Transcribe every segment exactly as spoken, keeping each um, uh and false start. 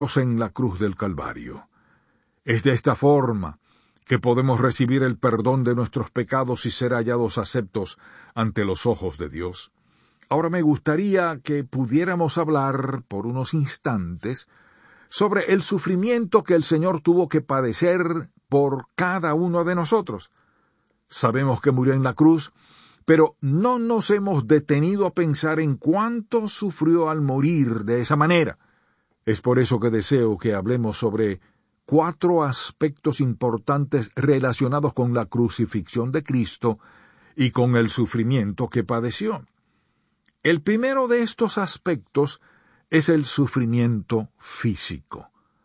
en la cruz del Calvario. Es de esta forma que podemos recibir el perdón de nuestros pecados y ser hallados aceptos ante los ojos de Dios. Ahora me gustaría que pudiéramos hablar por unos instantes sobre el sufrimiento que el Señor tuvo que padecer por cada uno de nosotros. Sabemos que murió en la cruz, pero no nos hemos detenido a pensar en cuánto sufrió al morir de esa manera. Es por eso que deseo que hablemos sobre cuatro aspectos importantes relacionados con la crucifixión de Cristo y con el sufrimiento que padeció. El primero de estos aspectos es el sufrimiento físico.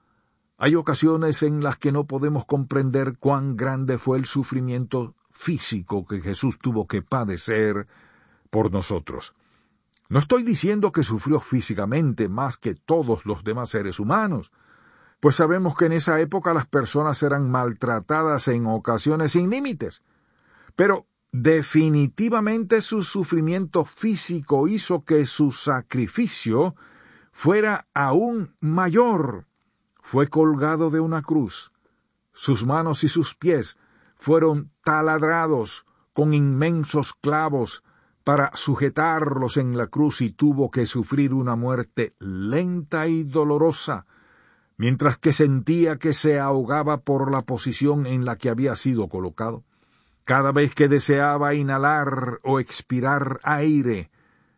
Hay ocasiones en las que no podemos comprender cuán grande fue el sufrimiento físico que Jesús tuvo que padecer por nosotros. No estoy diciendo que sufrió físicamente más que todos los demás seres humanos, pues sabemos que en esa época las personas eran maltratadas en ocasiones sin límites. Pero definitivamente su sufrimiento físico hizo que su sacrificio fuera aún mayor. Fue colgado de una cruz. Sus manos y sus pies fueron taladrados con inmensos clavos para sujetarlos en la cruz y tuvo que sufrir una muerte lenta y dolorosa, mientras que sentía que se ahogaba por la posición en la que había sido colocado. Cada vez que deseaba inhalar o expirar aire,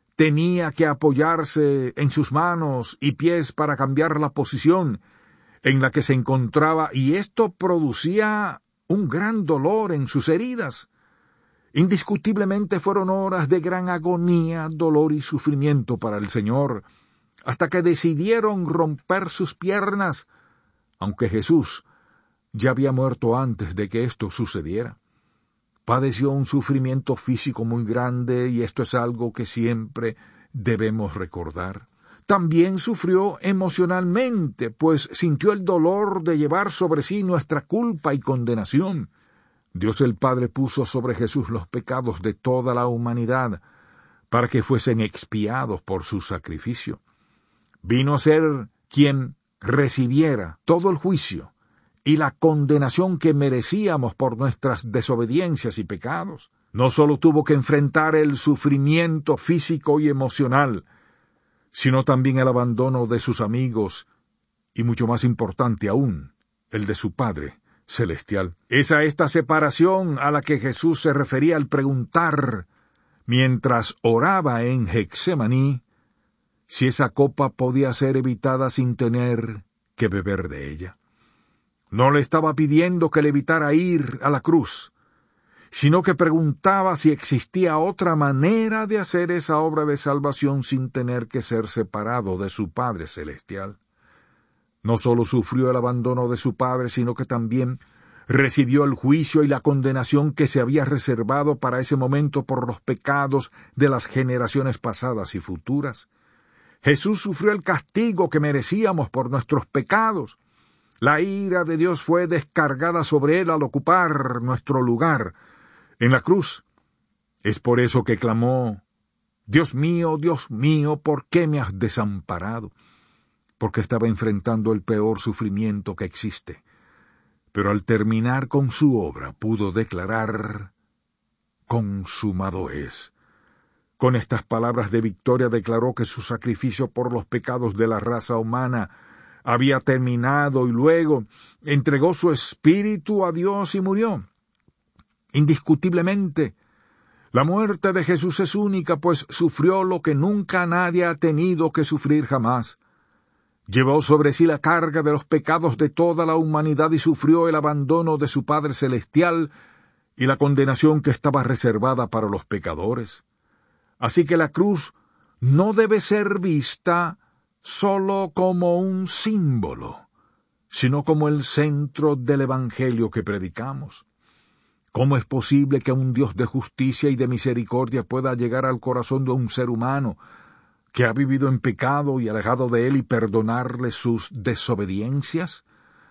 tenía que apoyarse en sus manos y pies para cambiar la posición en la que se encontraba, y esto producía un gran dolor en sus heridas. Indiscutiblemente fueron horas de gran agonía, dolor y sufrimiento para el Señor, hasta que decidieron romper sus piernas, aunque Jesús ya había muerto antes de que esto sucediera. Padeció un sufrimiento físico muy grande, y esto es algo que siempre debemos recordar. También sufrió emocionalmente, pues sintió el dolor de llevar sobre sí nuestra culpa y condenación. Dios el Padre puso sobre Jesús los pecados de toda la humanidad, para que fuesen expiados por su sacrificio. Vino a ser quien recibiera todo el juicio y la condenación que merecíamos por nuestras desobediencias y pecados. No solo tuvo que enfrentar el sufrimiento físico y emocional, sino también el abandono de sus amigos y, mucho más importante aún, el de su Padre celestial. Es a esta separación a la que Jesús se refería al preguntar, mientras oraba en Getsemaní, si esa copa podía ser evitada sin tener que beber de ella. No le estaba pidiendo que le evitara ir a la cruz, sino que preguntaba si existía otra manera de hacer esa obra de salvación sin tener que ser separado de su Padre celestial. No solo sufrió el abandono de su Padre, sino que también recibió el juicio y la condenación que se había reservado para ese momento por los pecados de las generaciones pasadas y futuras. Jesús sufrió el castigo que merecíamos por nuestros pecados. La ira de Dios fue descargada sobre él al ocupar nuestro lugar en la cruz. Es por eso que clamó, Dios mío, Dios mío, ¿por qué me has desamparado? Porque estaba enfrentando el peor sufrimiento que existe. Pero al terminar con su obra pudo declarar, consumado es. Con estas palabras de victoria declaró que su sacrificio por los pecados de la raza humana había terminado y luego entregó su espíritu a Dios y murió. Indiscutiblemente, la muerte de Jesús es única, pues sufrió lo que nunca nadie ha tenido que sufrir jamás. Llevó sobre sí la carga de los pecados de toda la humanidad y sufrió el abandono de su Padre Celestial y la condenación que estaba reservada para los pecadores. Así que la cruz no debe ser vista solo como un símbolo, sino como el centro del Evangelio que predicamos. ¿Cómo es posible que un Dios de justicia y de misericordia pueda llegar al corazón de un ser humano que ha vivido en pecado y alejado de él y perdonarle sus desobediencias?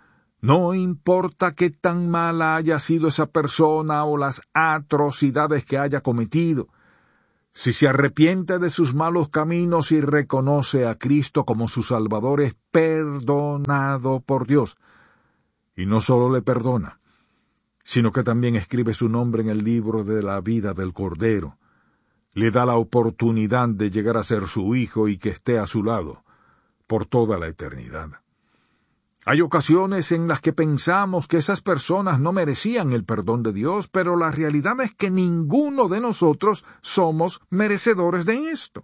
No importa qué tan mala haya sido esa persona o las atrocidades que haya cometido, si se arrepiente de sus malos caminos y reconoce a Cristo como su Salvador, es perdonado por Dios. Y no solo le perdona, sino que también escribe su nombre en el libro de la vida del Cordero. Le da la oportunidad de llegar a ser su hijo y que esté a su lado por toda la eternidad. Hay ocasiones en las que pensamos que esas personas no merecían el perdón de Dios, pero la realidad es que ninguno de nosotros somos merecedores de esto.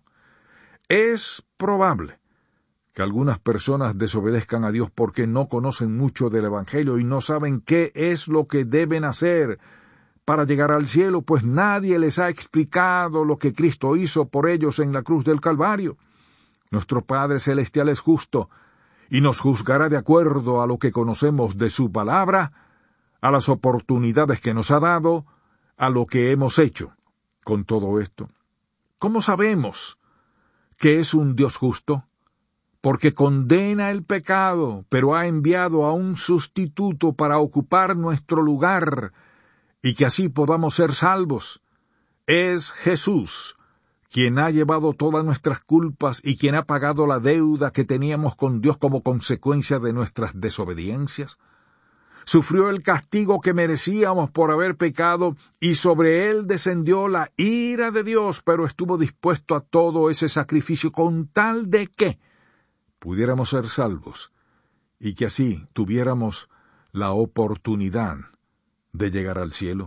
Es probable que algunas personas desobedezcan a Dios porque no conocen mucho del Evangelio y no saben qué es lo que deben hacer para llegar al cielo, pues nadie les ha explicado lo que Cristo hizo por ellos en la cruz del Calvario. Nuestro Padre Celestial es justo y nos juzgará de acuerdo a lo que conocemos de su palabra, a las oportunidades que nos ha dado, a lo que hemos hecho con todo esto. ¿Cómo sabemos que es un Dios justo? Porque condena el pecado, pero ha enviado a un sustituto para ocupar nuestro lugar y que así podamos ser salvos. Es Jesús, quien ha llevado todas nuestras culpas y quien ha pagado la deuda que teníamos con Dios como consecuencia de nuestras desobediencias. Sufrió el castigo que merecíamos por haber pecado y sobre él descendió la ira de Dios, pero estuvo dispuesto a todo ese sacrificio con tal de que pudiéramos ser salvos y que así tuviéramos la oportunidad de llegar al cielo.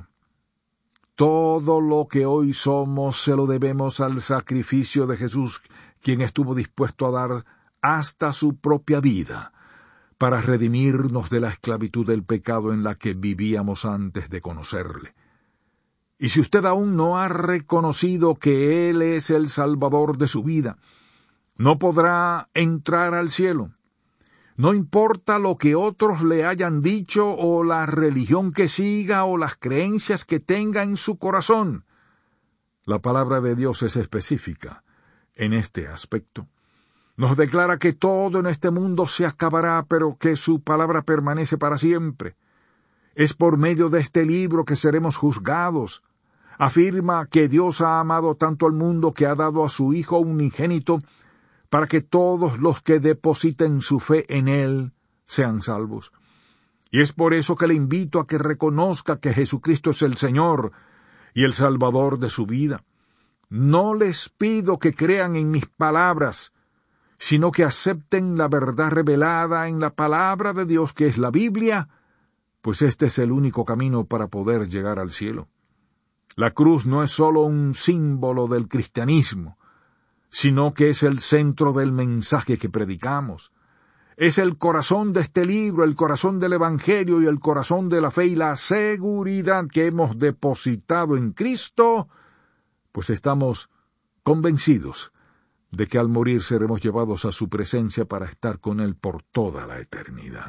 Todo lo que hoy somos se lo debemos al sacrificio de Jesús, quien estuvo dispuesto a dar hasta su propia vida para redimirnos de la esclavitud del pecado en la que vivíamos antes de conocerle. Y si usted aún no ha reconocido que Él es el Salvador de su vida, no podrá entrar al cielo. No importa lo que otros le hayan dicho o la religión que siga o las creencias que tenga en su corazón. La palabra de Dios es específica en este aspecto. Nos declara que todo en este mundo se acabará, pero que su palabra permanece para siempre. Es por medio de este libro que seremos juzgados. Afirma que Dios ha amado tanto al mundo que ha dado a su Hijo unigénito para que todos los que depositen su fe en Él sean salvos. Y es por eso que le invito a que reconozca que Jesucristo es el Señor y el Salvador de su vida. No les pido que crean en mis palabras, sino que acepten la verdad revelada en la palabra de Dios, que es la Biblia, pues este es el único camino para poder llegar al cielo. La cruz no es sólo un símbolo del cristianismo, sino que es el centro del mensaje que predicamos. Es el corazón de este libro, el corazón del Evangelio y el corazón de la fe y la seguridad que hemos depositado en Cristo, pues estamos convencidos de que al morir seremos llevados a su presencia para estar con Él por toda la eternidad.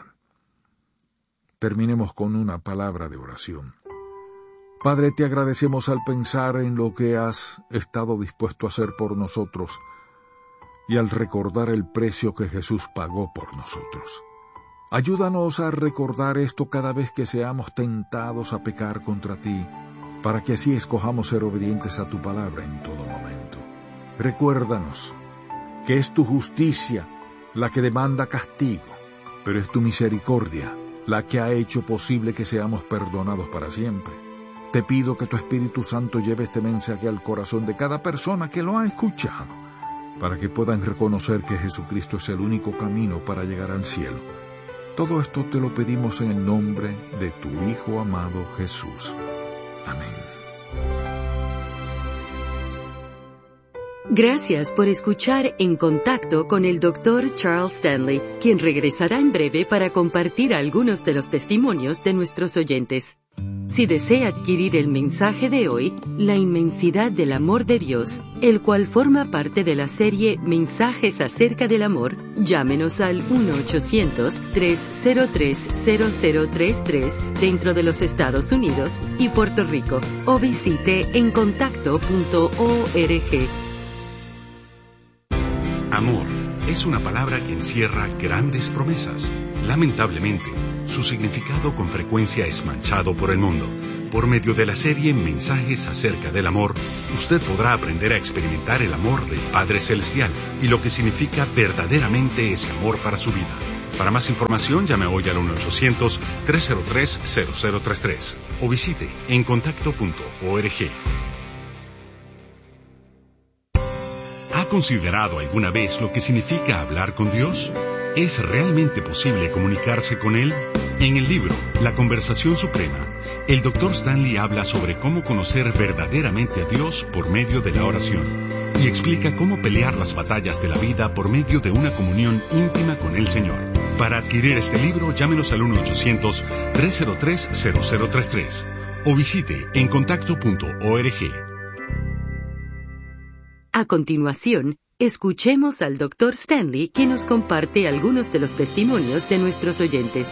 Terminemos con una palabra de oración. Padre, te agradecemos al pensar en lo que has estado dispuesto a hacer por nosotros y al recordar el precio que Jesús pagó por nosotros. Ayúdanos a recordar esto cada vez que seamos tentados a pecar contra ti, para que así escojamos ser obedientes a tu palabra en todo momento. Recuérdanos que es tu justicia la que demanda castigo, pero es tu misericordia la que ha hecho posible que seamos perdonados para siempre. Te pido que tu Espíritu Santo lleve este mensaje al corazón de cada persona que lo ha escuchado, para que puedan reconocer que Jesucristo es el único camino para llegar al cielo. Todo esto te lo pedimos en el nombre de tu Hijo amado Jesús. Amén. Gracias por escuchar En Contacto con el doctor Charles Stanley, quien regresará en breve para compartir algunos de los testimonios de nuestros oyentes. Si desea adquirir el mensaje de hoy, La inmensidad del amor de Dios, el cual forma parte de la serie Mensajes acerca del amor, llámenos al uno ochocientos, tres cero tres, cero cero tres tres dentro de los Estados Unidos y Puerto Rico, o visite en contacto punto org. Amor es una palabra que encierra grandes promesas. Lamentablemente, Su significado con frecuencia es manchado por el mundo. Por medio de la serie Mensajes acerca del amor, usted podrá aprender a experimentar el amor del Padre Celestial y lo que significa verdaderamente ese amor para su vida. Para más información, llame hoy al uno ochocientos, tres cero tres, cero cero tres tres o visite en contacto punto org. ¿Ha considerado alguna vez lo que significa hablar con Dios? ¿Es realmente posible comunicarse con Él? En el libro La Conversación Suprema, el doctor Stanley habla sobre cómo conocer verdaderamente a Dios por medio de la oración y explica cómo pelear las batallas de la vida por medio de una comunión íntima con el Señor. Para adquirir este libro, llámenos al uno ochocientos, tres cero tres, cero cero tres tres o visite en contacto punto org. A continuación, escuchemos al doctor Stanley, que nos comparte algunos de los testimonios de nuestros oyentes.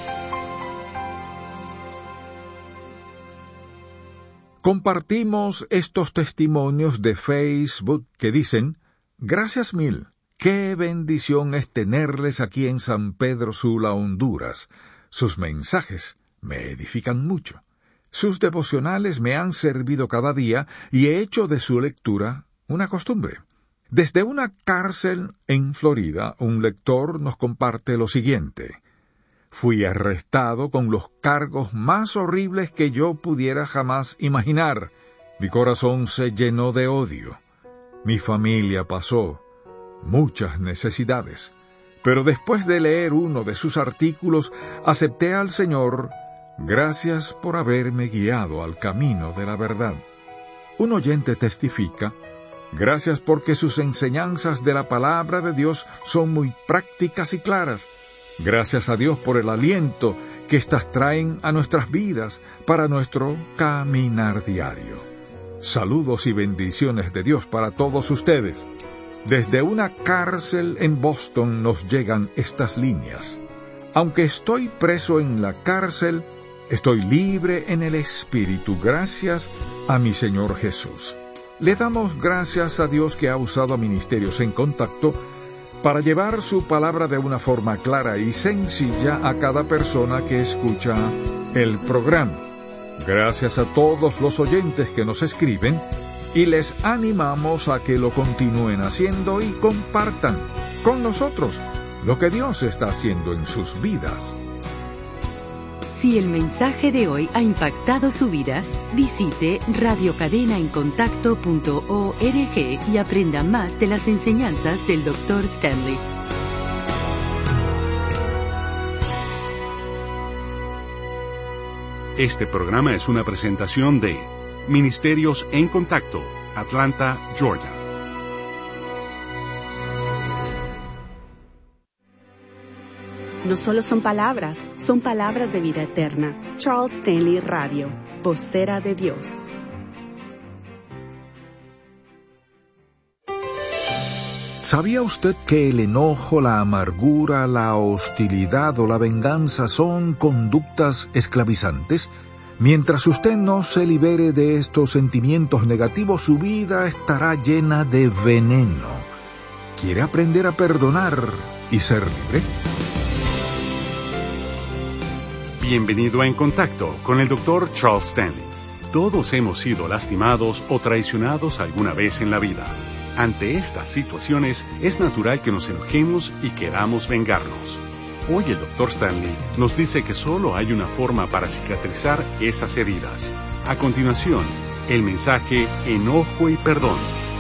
Compartimos estos testimonios de Facebook que dicen: gracias mil, qué bendición es tenerles aquí en San Pedro Sula, Honduras. Sus mensajes me edifican mucho. Sus devocionales me han servido cada día y he hecho de su lectura una costumbre. Desde una cárcel en Florida, un lector nos comparte lo siguiente: fui arrestado con los cargos más horribles que yo pudiera jamás imaginar. Mi corazón se llenó de odio. Mi familia pasó muchas necesidades. Pero después de leer uno de sus artículos, acepté al Señor. Gracias por haberme guiado al camino de la verdad. Un oyente testifica: gracias porque sus enseñanzas de la palabra de Dios son muy prácticas y claras. Gracias a Dios por el aliento que éstas traen a nuestras vidas para nuestro caminar diario. Saludos y bendiciones de Dios para todos ustedes. Desde una cárcel en Boston nos llegan estas líneas: aunque estoy preso en la cárcel, estoy libre en el Espíritu gracias a mi Señor Jesús. Le damos gracias a Dios que ha usado a Ministerios en Contacto para llevar su palabra de una forma clara y sencilla a cada persona que escucha el programa. Gracias a todos los oyentes que nos escriben y les animamos a que lo continúen haciendo y compartan con nosotros lo que Dios está haciendo en sus vidas. Si el mensaje de hoy ha impactado su vida, visite radio cadena en contacto punto org y aprenda más de las enseñanzas del doctor Stanley. Este programa es una presentación de Ministerios en Contacto, Atlanta, Georgia. No solo son palabras, son palabras de vida eterna. Charles Stanley Radio, vocera de Dios. ¿Sabía usted que el enojo, la amargura, la hostilidad o la venganza son conductas esclavizantes? Mientras usted no se libere de estos sentimientos negativos, su vida estará llena de veneno. ¿Quiere aprender a perdonar y ser libre? Bienvenido a En Contacto con el doctor Charles Stanley. Todos hemos sido lastimados o traicionados alguna vez en la vida. Ante estas situaciones, es natural que nos enojemos y queramos vengarnos. Hoy el doctor Stanley nos dice que solo hay una forma para cicatrizar esas heridas. A continuación, el mensaje Enojo y Perdón.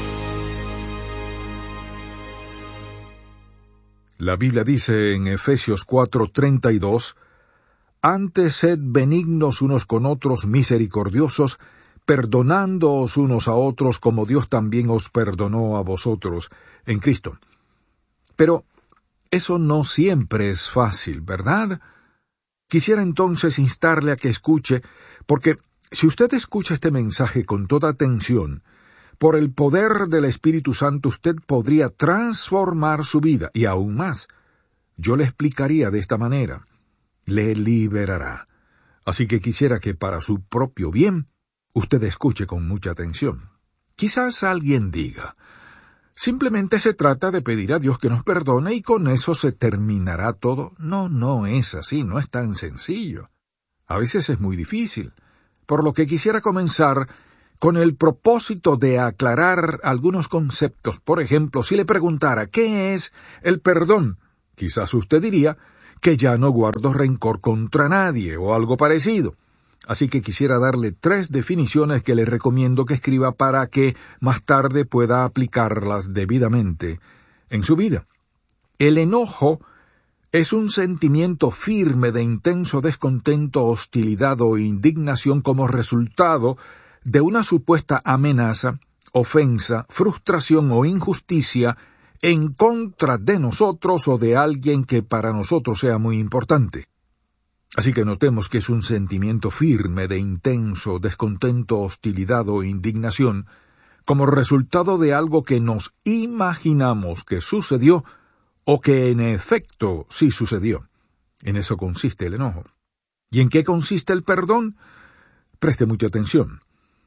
La Biblia dice en Efesios cuatro treinta y dos: antes sed benignos unos con otros, misericordiosos, perdonándoos unos a otros como Dios también os perdonó a vosotros en Cristo. Pero eso no siempre es fácil, ¿verdad? Quisiera entonces instarle a que escuche, porque si usted escucha este mensaje con toda atención, por el poder del Espíritu Santo usted podría transformar su vida, y aún más. Yo le explicaría de esta manera: le liberará. Así que quisiera que para su propio bien, usted escuche con mucha atención. Quizás alguien diga: Simplemente se trata de pedir a Dios que nos perdone y con eso se terminará todo. No, no es así, no es tan sencillo. A veces es muy difícil, por lo que quisiera comenzar con el propósito de aclarar algunos conceptos. Por ejemplo, si le preguntara ¿qué es el perdón? Quizás usted diría que ya no guardo rencor contra nadie o algo parecido. Así que quisiera darle tres definiciones que le recomiendo que escriba para que más tarde pueda aplicarlas debidamente en su vida. El enojo es un sentimiento firme de intenso descontento, hostilidad o indignación como resultado de una supuesta amenaza, ofensa, frustración o injusticia en contra de nosotros o de alguien que para nosotros sea muy importante. Así que notemos que es un sentimiento firme de intenso descontento, hostilidad o indignación como resultado de algo que nos imaginamos que sucedió o que en efecto sí sucedió. En eso consiste el enojo. ¿Y en qué consiste el perdón? Preste mucha atención.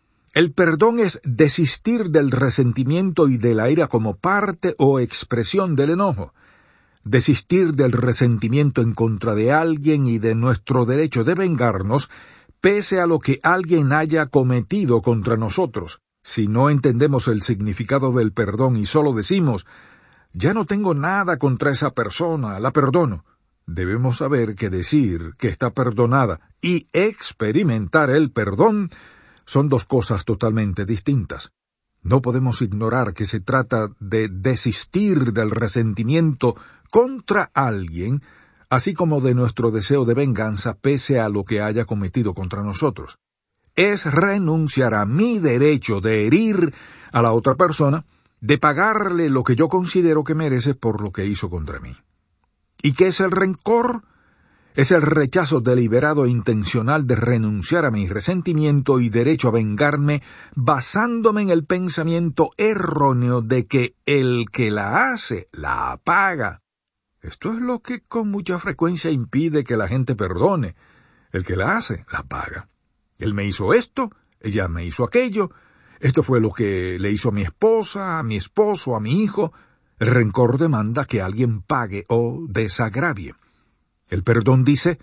El perdón es desistir del resentimiento y de la ira como parte o expresión del enojo. Desistir del resentimiento en contra de alguien y de nuestro derecho de vengarnos, pese a lo que alguien haya cometido contra nosotros. Si no entendemos el significado del perdón y solo decimos, ya no tengo nada contra esa persona, la perdono, debemos saber que decir que está perdonada y experimentar el perdón son dos cosas totalmente distintas. No podemos ignorar que se trata de desistir del resentimiento contra alguien, así como de nuestro deseo de venganza pese a lo que haya cometido contra nosotros. Es renunciar a mi derecho de herir a la otra persona, de pagarle lo que yo considero que merece por lo que hizo contra mí. ¿Y qué es el rencor? Es el rechazo deliberado e intencional de renunciar a mi resentimiento y derecho a vengarme basándome en el pensamiento erróneo de que el que la hace, la paga. Esto es lo que con mucha frecuencia impide que la gente perdone. El que la hace, la paga. Él me hizo esto, ella me hizo aquello, esto fue lo que le hizo a mi esposa, a mi esposo, a mi hijo. El rencor demanda que alguien pague o desagravie. El perdón dice,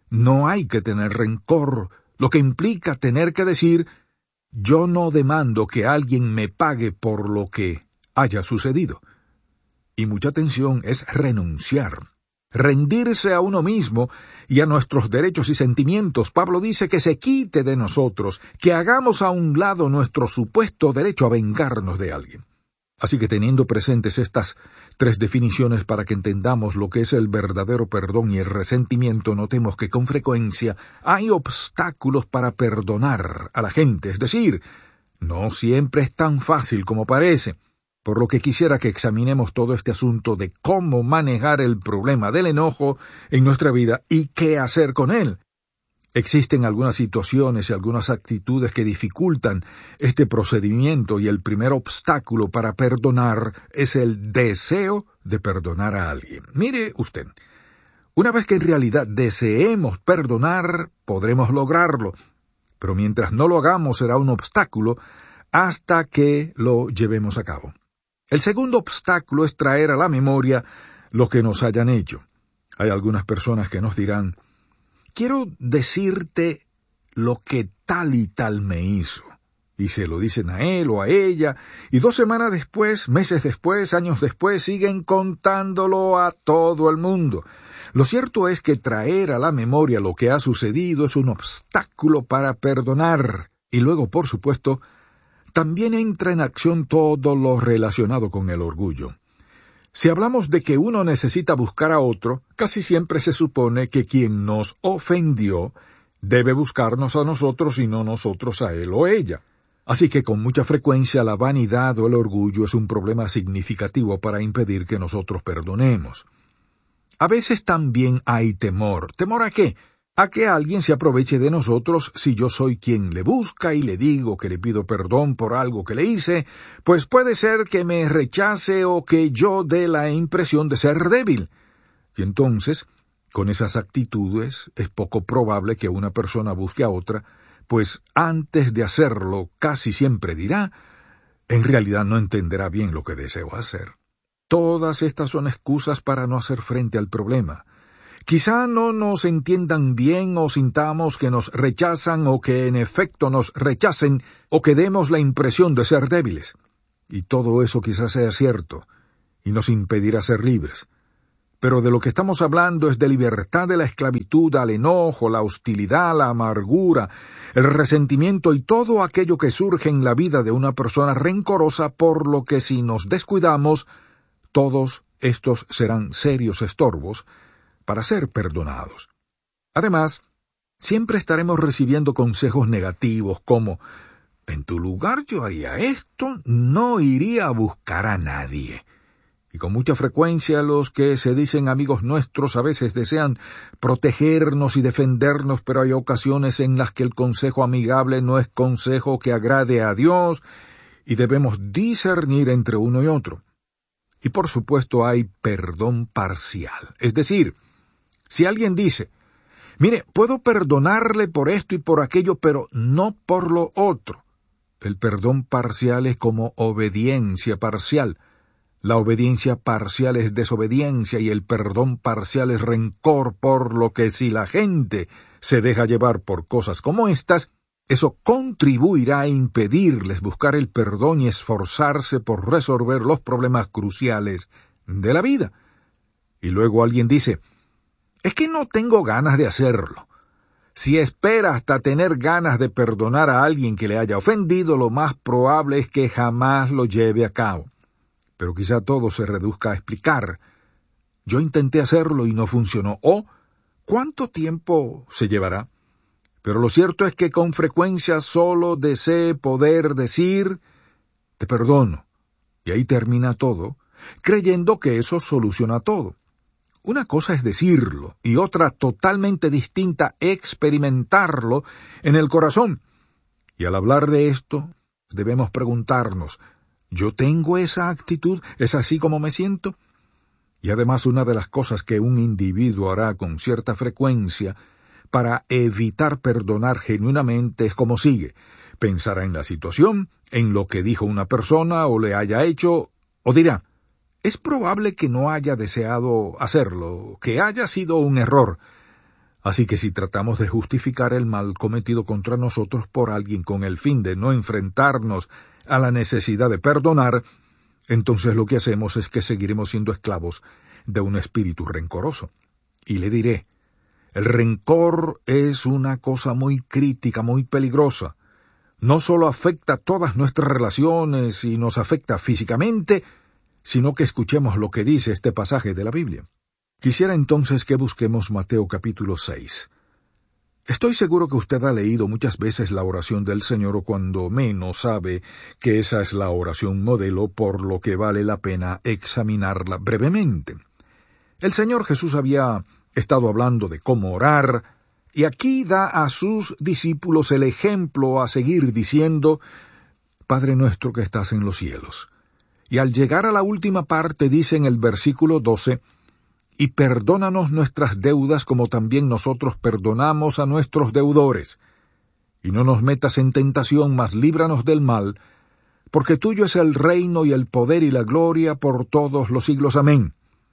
no hay que tener rencor, lo que implica tener que decir, yo no demando que alguien me pague por lo que haya sucedido. Y mucha atención, es renunciar, rendirse a uno mismo y a nuestros derechos y sentimientos. Pablo dice que se quite de nosotros, que hagamos a un lado nuestro supuesto derecho a vengarnos de alguien. Así que teniendo presentes estas tres definiciones para que entendamos lo que es el verdadero perdón y el resentimiento, notemos que con frecuencia hay obstáculos para perdonar a la gente, es decir, no siempre es tan fácil como parece, por lo que quisiera que examinemos todo este asunto de cómo manejar el problema del enojo en nuestra vida y qué hacer con él. Existen algunas situaciones y algunas actitudes que dificultan este procedimiento y el primer obstáculo para perdonar es el deseo de perdonar a alguien. Mire usted, una vez que en realidad deseemos perdonar, podremos lograrlo, pero mientras no lo hagamos será un obstáculo hasta que lo llevemos a cabo. El segundo obstáculo es traer a la memoria lo que nos hayan hecho. Hay algunas personas que nos dirán, quiero decirte lo que tal y tal me hizo. Y se lo dicen a él o a ella, y dos semanas después, meses después, años después, siguen contándolo a todo el mundo. Lo cierto es que traer a la memoria lo que ha sucedido es un obstáculo para perdonar. Y luego, por supuesto, también entra en acción todo lo relacionado con el orgullo. Si hablamos de que uno necesita buscar a otro, casi siempre se supone que quien nos ofendió debe buscarnos a nosotros y no nosotros a él o ella. Así que con mucha frecuencia la vanidad o el orgullo es un problema significativo para impedir que nosotros perdonemos. A veces también hay temor. ¿Temor a qué? A que alguien se aproveche de nosotros si yo soy quien le busca y le digo que le pido perdón por algo que le hice, pues puede ser que me rechace o que yo dé la impresión de ser débil. Y entonces, con esas actitudes, es poco probable que una persona busque a otra, pues antes de hacerlo casi siempre dirá, en realidad no entenderá bien lo que deseo hacer. Todas estas son excusas para no hacer frente al problema. Quizá no nos entiendan bien o sintamos que nos rechazan o que en efecto nos rechacen o que demos la impresión de ser débiles. Y todo eso quizás sea cierto y nos impedirá ser libres. Pero de lo que estamos hablando es de libertad de la esclavitud al enojo, la hostilidad, la amargura, el resentimiento y todo aquello que surge en la vida de una persona rencorosa, por lo que si nos descuidamos, todos estos serán serios estorbos para ser perdonados. Además, siempre estaremos recibiendo consejos negativos como: en tu lugar yo haría esto, no iría a buscar a nadie. Y con mucha frecuencia los que se dicen amigos nuestros a veces desean protegernos y defendernos, pero hay ocasiones en las que el consejo amigable no es consejo que agrade a Dios y debemos discernir entre uno y otro. Y por supuesto hay perdón parcial, es decir, si alguien dice: mire, puedo perdonarle por esto y por aquello, pero no por lo otro. El perdón parcial es como obediencia parcial. La obediencia parcial es desobediencia y el perdón parcial es rencor, por lo que si la gente se deja llevar por cosas como estas, eso contribuirá a impedirles buscar el perdón y esforzarse por resolver los problemas cruciales de la vida. Y luego alguien dice: es que no tengo ganas de hacerlo. Si espera hasta tener ganas de perdonar a alguien que le haya ofendido, lo más probable es que jamás lo lleve a cabo. Pero quizá todo se reduzca a explicar: yo intenté hacerlo y no funcionó, o ¿cuánto tiempo se llevará? Pero lo cierto es que con frecuencia solo desee poder decir: te perdono, y ahí termina todo, creyendo que eso soluciona todo. Una cosa es decirlo, y otra totalmente distinta experimentarlo en el corazón. Y al hablar de esto, debemos preguntarnos: ¿yo tengo esa actitud? ¿Es así como me siento? Y además, una de las cosas que un individuo hará con cierta frecuencia para evitar perdonar genuinamente es como sigue: pensará en la situación, en lo que dijo una persona o le haya hecho, o dirá: es probable que no haya deseado hacerlo, que haya sido un error. Así que si tratamos de justificar el mal cometido contra nosotros por alguien con el fin de no enfrentarnos a la necesidad de perdonar, entonces lo que hacemos es que seguiremos siendo esclavos de un espíritu rencoroso. Y le diré: el rencor es una cosa muy crítica, muy peligrosa. No solo afecta todas nuestras relaciones y nos afecta físicamente, sino que escuchemos lo que dice este pasaje de la Biblia. Quisiera entonces que busquemos Mateo capítulo seis. Estoy seguro que usted ha leído muchas veces la oración del Señor, o cuando menos sabe que esa es la oración modelo, por lo que vale la pena examinarla brevemente. El Señor Jesús había estado hablando de cómo orar, y aquí da a sus discípulos el ejemplo a seguir diciendo: Padre nuestro que estás en los cielos. Y al llegar a la última parte dice en el versículo doce: y perdónanos nuestras deudas como también nosotros perdonamos a nuestros deudores. Y no nos metas en tentación, mas líbranos del mal, porque tuyo es el reino y el poder y la gloria por todos los siglos. Amén.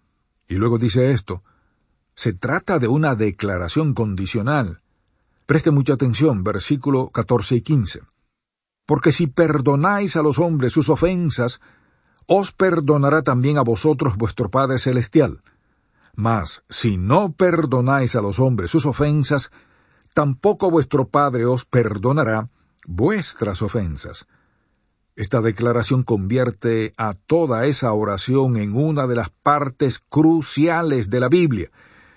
Y luego dice esto: se trata de una declaración condicional. Preste mucha atención, versículo catorce y quince. Porque si perdonáis a los hombres sus ofensas, os perdonará también a vosotros vuestro Padre Celestial. Mas si no perdonáis a los hombres sus ofensas, tampoco vuestro Padre os perdonará vuestras ofensas. Esta declaración convierte a toda esa oración en una de las partes cruciales de la Biblia.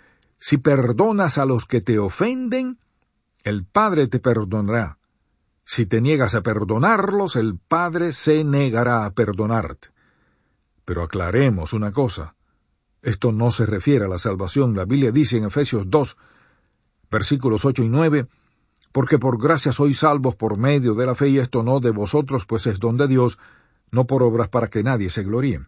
Si perdonas a los que te ofenden, el Padre te perdonará. Si te niegas a perdonarlos, el Padre se negará a perdonarte. Pero aclaremos una cosa: esto no se refiere a la salvación. La Biblia dice en Efesios dos, versículos ocho y nueve, porque por gracia sois salvos por medio de la fe, y esto no de vosotros, pues es don de Dios, no por obras para que nadie se gloríe.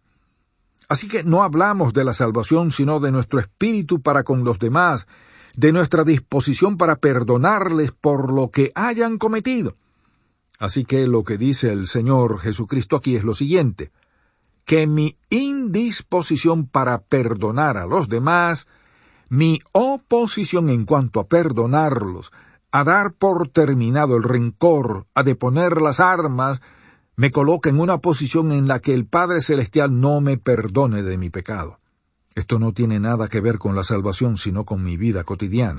Así que no hablamos de la salvación, sino de nuestro espíritu para con los demás, de nuestra disposición para perdonarles por lo que hayan cometido. Así que lo que dice el Señor Jesucristo aquí es lo siguiente, que mi indisposición para perdonar a los demás, mi oposición en cuanto a perdonarlos, a dar por terminado el rencor, a deponer las armas, me coloca en una posición en la que el Padre Celestial no me perdone de mi pecado. Esto no tiene nada que ver con la salvación, sino con mi vida cotidiana.